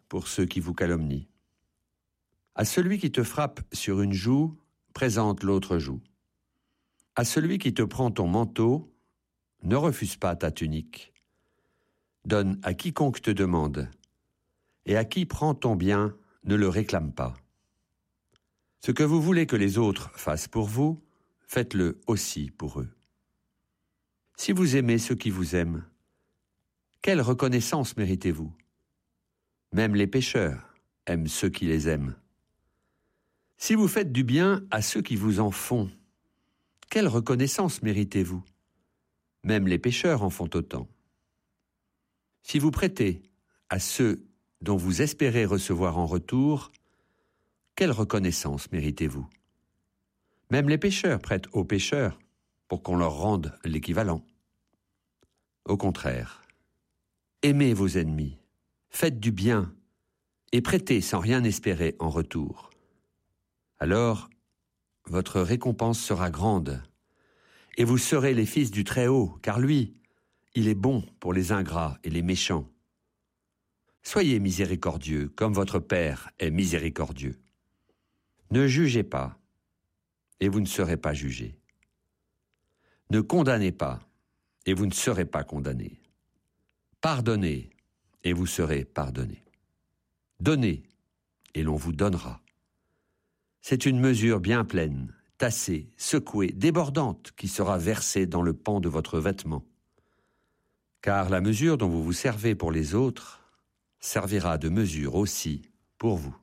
pour ceux qui vous calomnient. À celui qui te frappe sur une joue, présente l'autre joue. À celui qui te prend ton manteau, ne refuse pas ta tunique. Donne à quiconque te demande, et à qui prend ton bien, ne le réclame pas. Ce que vous voulez que les autres fassent pour vous, faites-le aussi pour eux. Si vous aimez ceux qui vous aiment, quelle reconnaissance méritez-vous? Même les pécheurs aiment ceux qui les aiment. Si vous faites du bien à ceux qui vous en font, quelle reconnaissance méritez-vous? Même les pécheurs en font autant. Si vous prêtez à ceux dont vous espérez recevoir en retour, quelle reconnaissance méritez-vous? Même les pécheurs prêtent aux pécheurs pour qu'on leur rende l'équivalent. Au contraire, aimez vos ennemis, faites du bien et prêtez sans rien espérer en retour. Alors, votre récompense sera grande, et vous serez les fils du Très-Haut, car lui, il est bon pour les ingrats et les méchants. Soyez miséricordieux, comme votre Père est miséricordieux. Ne jugez pas, et vous ne serez pas jugés. Ne condamnez pas, et vous ne serez pas condamnés. Pardonnez, et vous serez pardonnés. Donnez, et l'on vous donnera. C'est une mesure bien pleine, tassée, secouée, débordante, qui sera versée dans le pan de votre vêtement. Car la mesure dont vous vous servez pour les autres servira de mesure aussi pour vous.